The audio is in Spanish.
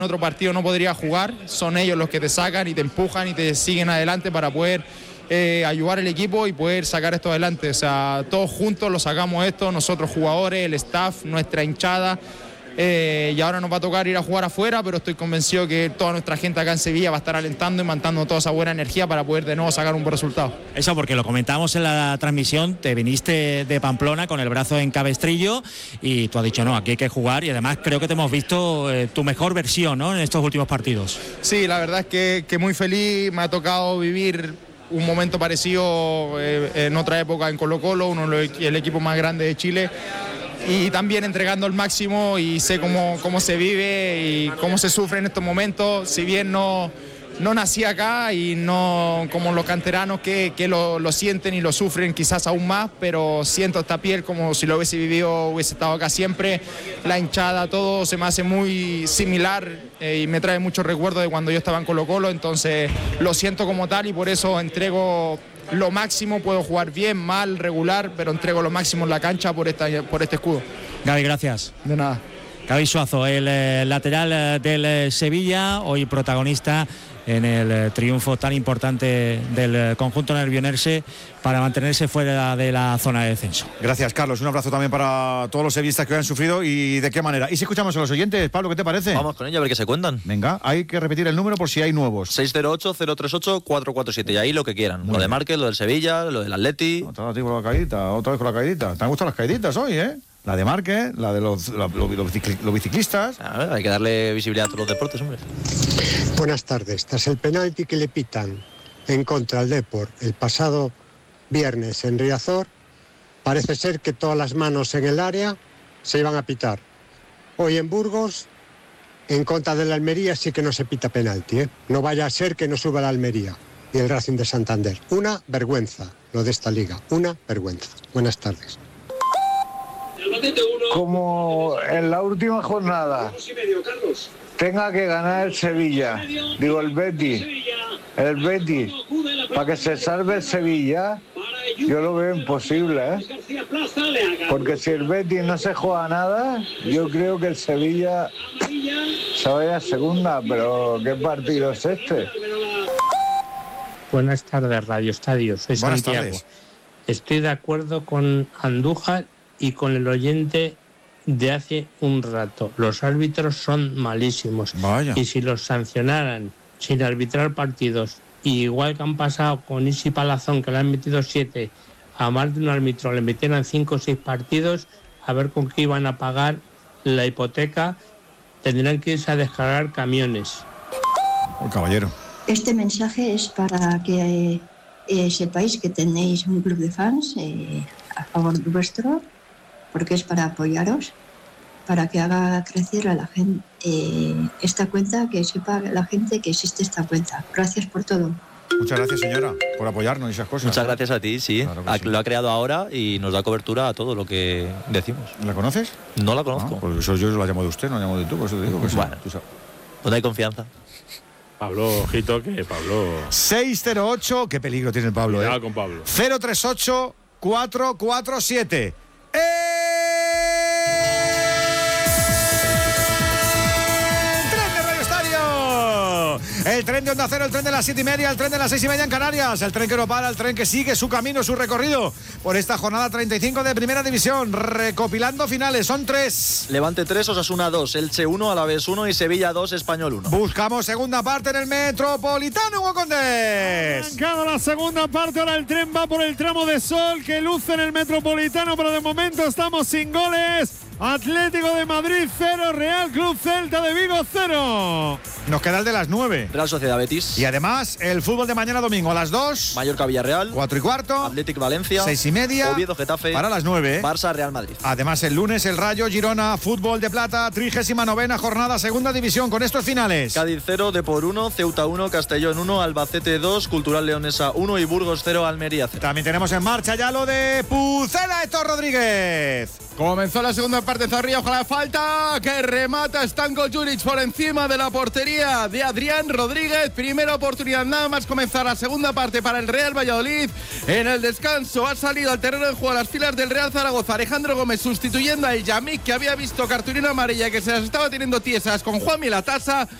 En otro partido no podría jugar, son ellos los que te sacan y te empujan y te siguen adelante para poder ayudar al equipo y poder sacar esto adelante. O sea, todos juntos lo sacamos esto, nosotros jugadores, el staff, nuestra hinchada. Y ahora nos va a tocar ir a jugar afuera, pero estoy convencido que toda nuestra gente acá en Sevilla va a estar alentando y mandando toda esa buena energía para poder de nuevo sacar un buen resultado. Eso porque lo comentábamos en la transmisión, te viniste de Pamplona con el brazo en cabestrillo y tú has dicho no, aquí hay que jugar, y además creo que te hemos visto tu mejor versión, ¿no?, en estos últimos partidos. Sí, la verdad es que muy feliz, me ha tocado vivir un momento parecido en otra época en Colo-Colo, el equipo más grande de Chile, y también entregando el máximo, y sé cómo se vive y cómo se sufre en estos momentos. Si bien no nací acá y no como los canteranos que lo sienten y lo sufren quizás aún más, pero siento esta piel como si lo hubiese vivido, hubiese estado acá siempre. La hinchada, todo se me hace muy similar y me trae muchos recuerdos de cuando yo estaba en Colo-Colo, entonces lo siento como tal y por eso entrego lo máximo. Puedo jugar bien, mal, regular, pero entrego lo máximo en la cancha por este escudo. Gaby, gracias. De nada. Gaby Suazo, el lateral del Sevilla, hoy protagonista en el triunfo tan importante del conjunto nervionense para mantenerse fuera de la zona de descenso. Gracias, Carlos. Un abrazo también para todos los sevillistas que hoy han sufrido. ¿Y de qué manera? ¿Y si escuchamos a los oyentes? Pablo, ¿qué te parece? Vamos con ello, a ver qué se cuentan. Venga, hay que repetir el número por si hay nuevos. 608-038-447. Y ahí lo que quieran. Lo de Márquez, lo del Sevilla, lo del Atleti. Otra vez con la caidita. ¿Te han gustado las caiditas hoy, eh? La de Márquez, la de los biciclistas. Hay que darle visibilidad a todos los deportes, hombre. Buenas tardes. Tras el penalti que le pitan en contra al Depor el pasado viernes en Riazor, parece ser que todas las manos en el área se iban a pitar. Hoy en Burgos, en contra de la Almería, sí que no se pita penalti, ¿eh? No vaya a ser que no suba la Almería y el Racing de Santander. Una vergüenza lo de esta liga, una vergüenza. Buenas tardes. Como en la última jornada tenga que ganar el Sevilla, el Betis, para que se salve el Sevilla, yo lo veo imposible, ¿eh? Porque si el Betis no se juega nada, yo creo que el Sevilla se vaya a segunda, pero ¿qué partido es este? Buenas tardes, Radio Estadio, soy Buenas Santiago. tardes. Estoy de acuerdo con Andújar y con el oyente de hace un rato. Los árbitros son malísimos. Vaya. Y si los sancionaran sin arbitrar partidos, y igual que han pasado con Isi Palazón, que le han metido 7, a más de un árbitro le metieran 5 o 6 partidos, a ver con qué iban a pagar la hipoteca, tendrán que irse a descargar camiones. El caballero. Este mensaje es para que sepáis que tenéis un club de fans a favor vuestro, porque es para apoyaros, para que haga crecer a la gente esta cuenta, que sepa la gente que existe esta cuenta. Gracias por todo. Muchas gracias, señora, por apoyarnos y esas cosas. Muchas gracias a ti, sí. Claro sí. Lo ha creado ahora y nos da cobertura a todo lo que decimos. ¿La conoces? No la conozco. Pues eso yo la llamo de usted, no la llamo de tú, por eso te digo que bueno, tú sabes. No hay confianza. Pablo, ojito que Pablo... 608, qué peligro tiene el Pablo, Cuidado con Pablo. 038-447. El tren de Onda Cero, el tren de las 7:30, el tren de las 6:30 en Canarias, el tren que no para, el tren que sigue su camino, su recorrido por esta jornada 35 de Primera División, recopilando finales, son 3. Levante 3, Osasuna 2, Elche 1, Alavés 1 y Sevilla 2, Español 1. Buscamos segunda parte en el Metropolitano, Hugo Condés. Arrancado la segunda parte, ahora el tren va por el tramo de sol que luce en el Metropolitano, pero de momento estamos sin goles. Atlético de Madrid 0, Real Club Celta de Vigo 0. Nos queda el de las 9. Real Sociedad Betis. Y además el fútbol de mañana domingo a las 2. Mallorca Villarreal. 4:15. Atlético Valencia. 6:30. Oviedo Getafe. Para las 9. Barça Real Madrid. Además el lunes el Rayo Girona, fútbol de plata, 39ª jornada, segunda división con estos finales. Cádiz 0, Depor 1, Ceuta 1, Castellón 1, Albacete 2, Cultural Leonesa 1 y Burgos 0, Almería 0. También tenemos en marcha ya lo de Pucela, Héctor Rodríguez. Comenzó la segunda parte, Zorrilla, ojalá falta, que remata Stanko Juric por encima de la portería de Adrián Rodríguez. Primera oportunidad, nada más comenzar la segunda parte para el Real Valladolid. En el descanso ha salido al terreno de juego a las filas del Real Zaragoza Alejandro Gómez, sustituyendo a El Yamik, que había visto cartulina amarilla y que se las estaba teniendo tiesas con Juanmi Latasa.